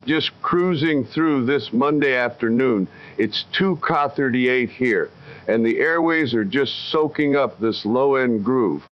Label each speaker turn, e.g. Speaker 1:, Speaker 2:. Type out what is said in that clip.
Speaker 1: just cruising through this Monday afternoon. It's 2 Ka 38 here, and the airways are just soaking up this low-end groove.